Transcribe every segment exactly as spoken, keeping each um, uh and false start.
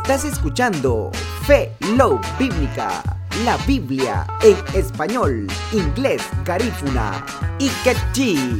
Estás escuchando Fe Love Bíblica, la Biblia en español, inglés, garífuna y quechí.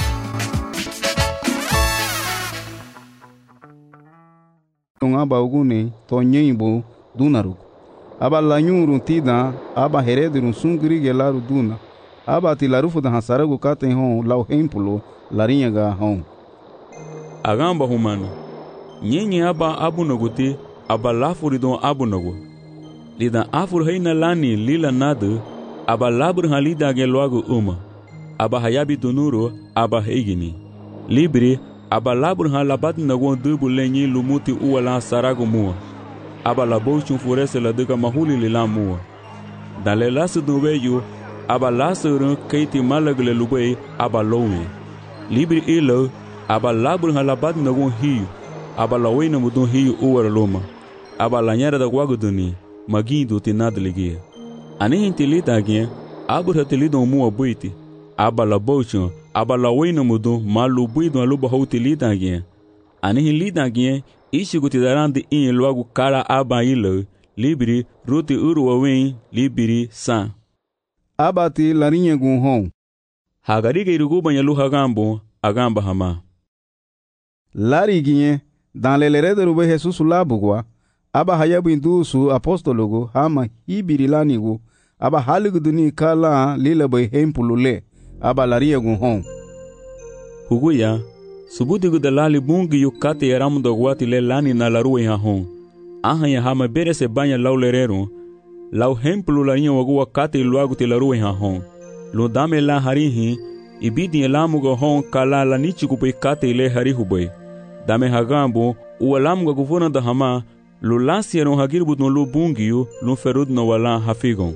Aba ugune to nyimbo dunaru aba lanyuru tida aba herederun sungri gelaru duna aba tilarufu da hasaragu katen hon lau hempulo larinha hon agamba humana nyenye aba abunaguti aba lafuri don abunagu lidan afur heina lani lila nada aba labur halida geloagu uma aba hayabi dunuro aba heigini libre aba labur halabat nagon dubu lenyi lumuti uwala saragu mua aba labo chunfurese la duka mahuli lila mua dale lasu duweyu aba lasu run keiti malagle lubei aba lowe libre ilo aba labur halabat nagon hiu aba lawena mudun hiu uwara loma aba lanyara da gwaguduni magindo tinadligia ani intilita gen abur hatilido mua buiti aba labo chun aba lawena mudun malu buido aluba houtilita gen ani hilita gen ishigu tidarandi in logo kara aba ilo libri ruti uruwawen libri san abati larinha gun hon hagariga iruguba nyalu hagambo agamba hama lariguinha dan lelerede rube Jesus labugwa aba hayabu indusu apostologo hama hibirilanigo aba haliguduni kala lila boy hempulule aba larinha gun hon huguya subudigu da lali bungi yukate yaramu dogwati le lani na laruwe ha hon aha ya hama bere se banya lau lerero lau hempulu la inyo wagu wakate iluagu te laruwe ha hon lo dame la harihi ibidi elamu go hon kala la nichi kupe kate ile harihu boy dame hagambo ualamu go gufuna da hama lo lasi yaron hagirbu no lo bungi yu lo ferud no wala hafigon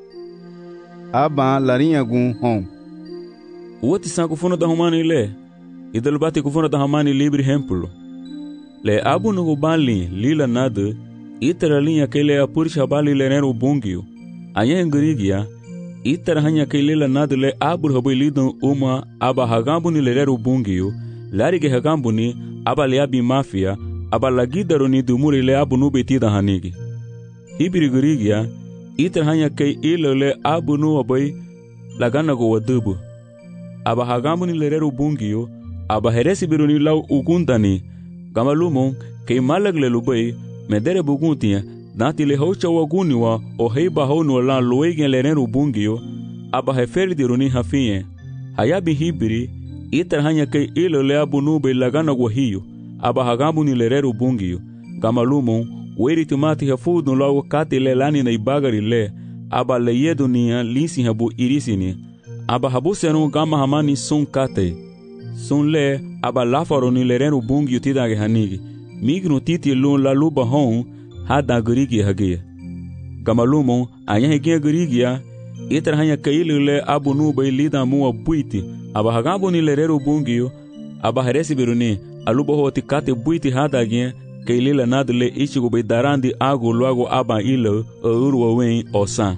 aba larinha gun hon uwati sa gufuna da humani ile idalbati kufuna da hamani libri hempulo le abu no bali lila nada itara linha kele apursha bali lenero bungio anya ngrigia itara hanya kele la nada le abu hobo lidon uma aba hagambu ni lenero bungio larige hagambu ni aba le abi mafia aba lagidaro ni dumuri le abu no betida hanigi hibri grigia itara hanya ke ile le abu no boy lagana go wadubu aba hagambu ni lenero bungio aba heresi biruni lau ugundani gamalumon ke malagle lubai medere buguntia dati le hocha waguni wa o heiba honu la loegen lereru bungio aba heferi diruni hafie hayabi hibiri itar hanya ke ilo le abunu be lagana wahiyo aba hagabu ni lereru bungio gamalumon weri tumati hafudu lau kati le lani na ibagari le aba le yedunia lisi habu irisini aba habu senu gama hamani sun kate sun le aba lafaro ni lerenu bungi utidage hanigi mignu titi lun la luba hon hada gurigi hage gamalumon anya hege gurigia itra hanya kaile le abu nu bay lida mu buiti aba hagabu ni lereru bungi aba heresi biruni aluba hoti kate buiti hada ge kaile la nadle ichigo bay darandi ago luago aba ilo urwa wen osan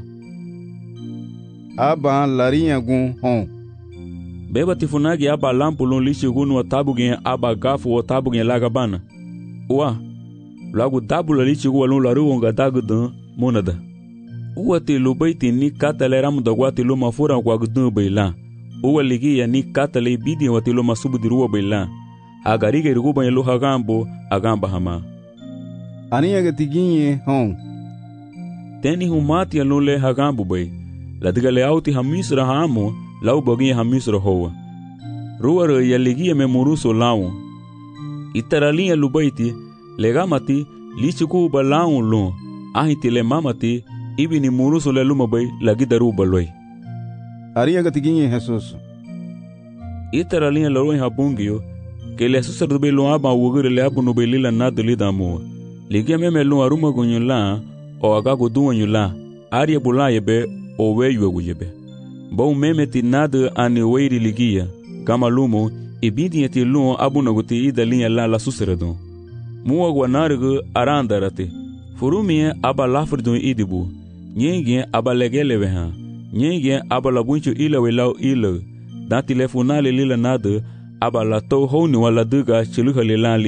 aba larinha gun hon beba tifunagi aba lampulun lishigunu wa tabugen aba gafu wa tabugen lagabana uwa lagu dabula lishigu walun laruwonga dagudan munada uwa ti lubaiti ni katale ramu dagwati luma fura kwa gudun bayla uwa ligiya ni katale bidi wa ti luma subudiruwa bayla agariga iruguba yalu hagambo agamba hama aniya gatiginye hon teni humati yalun le hagambo bay ladigale auti hamisra hamo lau boginha hamisro hoa ruwa yaligia memuruso lau itaralinha lubaiti legamati lichiku balau lo ahiti le mamati ibini muruso le lumabay lagidaru baloi aria gatiginha Jesus itaralinha loroi habungio que le susar be lo aba wugure le abu no belila nadulida mo ligia meme lo aruma gonyula o agago duonyula aria bulayebe o weyu yebe bom meme ti nada ani weiri ligia gamalumo ibidi ti lu abunaguti idalinha la la suseradon muwa gwanargu arandarate furumie aba lafrdon idibu nyenge aba legelewe ha nyenge aba labunchu ilawe lau ilo dan telefonale lila nada aba la to honi wala duga chiluha lila